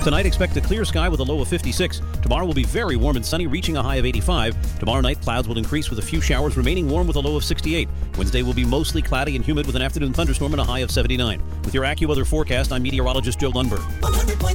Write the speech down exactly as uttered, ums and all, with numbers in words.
Tonight, expect a clear sky with a low of fifty-six. Tomorrow will be very warm and sunny, reaching a high of eighty-five. Tomorrow night, clouds will increase with a few showers, remaining warm with a low of sixty-eight. Wednesday will be mostly cloudy and humid with an afternoon thunderstorm and a high of seventy-nine. With your AccuWeather forecast, I'm meteorologist Joe Lundberg.